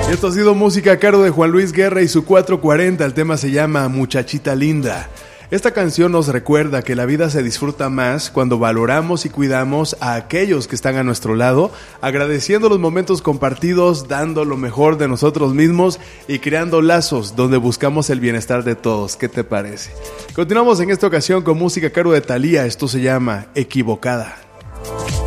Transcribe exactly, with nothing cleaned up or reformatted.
Esto ha sido música a cargo de Juan Luis Guerra y su cuatro cuarenta. El tema se llama Muchachita Linda. Esta canción nos recuerda que la vida se disfruta más cuando valoramos y cuidamos a aquellos que están a nuestro lado, agradeciendo los momentos compartidos, dando lo mejor de nosotros mismos y creando lazos donde buscamos el bienestar de todos. ¿Qué te parece? Continuamos en esta ocasión con música a cargo de Thalía. Esto se llama Equivocada.